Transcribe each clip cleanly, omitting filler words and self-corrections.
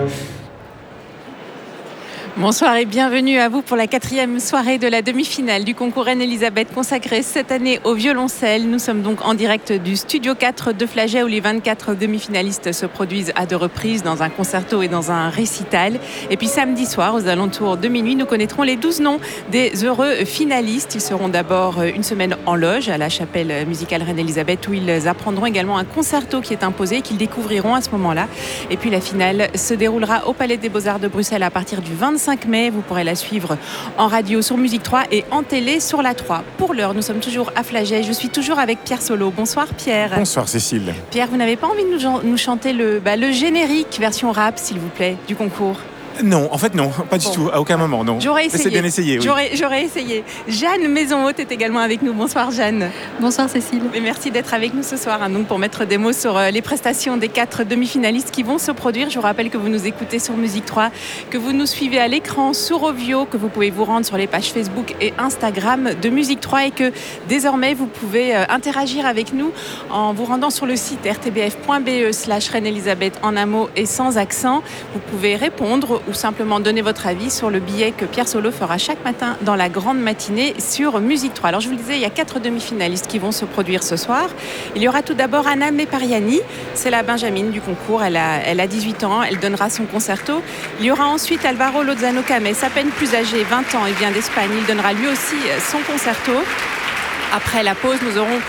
Bonsoir et bienvenue à vous pour la 4e soirée de la demi-finale du concours Reine-Elisabeth consacrée cette année au violoncelle. Nous sommes donc en direct du Studio 4 de Flagey où les 24 demi-finalistes se produisent à 2 reprises dans un concerto et dans un récital. Et puis samedi soir, aux alentours de minuit, nous connaîtrons les 12 noms des heureux finalistes. Ils seront d'abord une semaine en loge à la chapelle musicale Reine-Elisabeth où ils apprendront également un concerto qui est imposé et qu'ils découvriront à ce moment-là. Et puis la finale se déroulera au Palais des Beaux-Arts de Bruxelles à partir du 25 mai. Vous pourrez la suivre en radio sur Musique 3 et en télé sur la 3. Pour l'heure, nous sommes toujours à Flagey. Je suis toujours avec Pierre Solo. Bonsoir Pierre. Bonsoir Cécile. Pierre, vous n'avez pas envie de nous chanter le générique version rap, s'il vous plaît, du concours ? Non, en fait non, pas du tout, à aucun moment, non. J'aurais essayé. C'est bien essayé, oui. J'aurais essayé. Jeanne Maison-Haute est également avec nous. Bonsoir Jeanne. Bonsoir Cécile. Et merci d'être avec nous ce soir, donc pour mettre des mots sur les prestations des 4 demi-finalistes qui vont se produire. Je vous rappelle que vous nous écoutez sur Musique 3, que vous nous suivez à l'écran sur Ovio, que vous pouvez vous rendre sur les pages Facebook et Instagram de Musique 3 et que désormais vous pouvez interagir avec nous en vous rendant sur le site rtbf.be/Reine-Elisabeth en un mot et sans accent. Vous pouvez répondre ou simplement donner votre avis sur le billet que Pierre Solo fera chaque matin dans la grande matinée sur Musique 3. Alors je vous le disais, il y a 4 demi-finalistes qui vont se produire ce soir. Il y aura tout d'abord Anna Mepariani, c'est la Benjamine du concours, elle a 18 ans, elle donnera son concerto. Il y aura ensuite Alvaro Lozano Cames, à peine plus âgé, 20 ans, il vient d'Espagne, il donnera lui aussi son concerto. Après la pause, nous aurons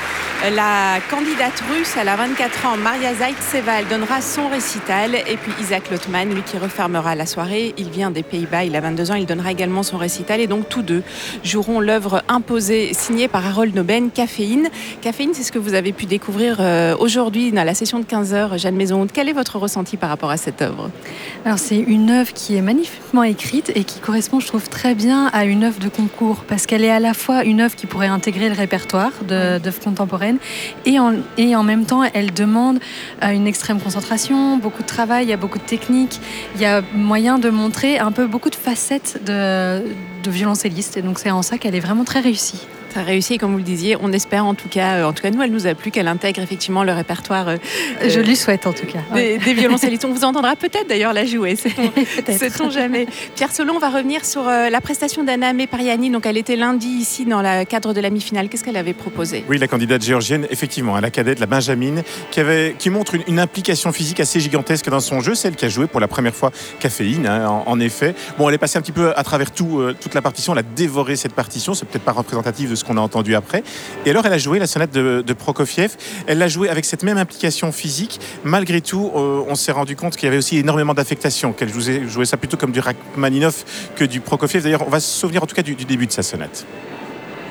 la candidate russe, elle a 24 ans, Maria Zaitseva, elle donnera son récital. Et puis Isaac Lotman, lui qui refermera la soirée, il vient des Pays-Bas, il a 22 ans, il donnera également son récital. Et donc tous deux joueront l'œuvre imposée signée par Harold Noben, Caféine. Caféine, c'est ce que vous avez pu découvrir aujourd'hui dans la session de 15h, Jeanne Maison-Haute. Quel est votre ressenti par rapport à cette œuvre ? Alors c'est une œuvre qui est magnifiquement écrite et qui correspond, je trouve, très bien à une œuvre de concours parce qu'elle est à la fois une œuvre qui pourrait intégrer le répertoire d'œuvres contemporaines et en même temps elle demande une extrême concentration, beaucoup de travail, il y a beaucoup de techniques, il y a moyen de montrer un peu beaucoup de facettes de violoncelliste et donc c'est en ça qu'elle est vraiment très réussie. Très réussi, comme vous le disiez. On espère en tout cas nous, elle nous a plu, qu'elle intègre effectivement le répertoire. Je lui souhaite en tout cas. Des violoncellistes. On vous entendra peut-être d'ailleurs la jouer, sait-on jamais. Pierre Solo, on va revenir sur la prestation d'Anna Mepariani. Donc elle était lundi ici dans le cadre de la mi-finale. Qu'est-ce qu'elle avait proposé ? Oui, la candidate géorgienne, effectivement, la cadette, la Benjamine, qui montre une implication physique assez gigantesque dans son jeu. C'est elle qui a joué pour la première fois Caféine, en effet. Bon, elle est passée un petit peu à travers toute la partition. Elle a dévoré cette partition. C'est peut-être pas représentatif de ce qu'on a entendu après. Et alors, elle a joué la sonate de Prokofiev. Elle l'a jouée avec cette même implication physique. Malgré tout, on s'est rendu compte qu'il y avait aussi énormément d'affectation, qu'elle jouait ça plutôt comme du Rachmaninov que du Prokofiev. D'ailleurs, on va se souvenir en tout cas du début de sa sonate.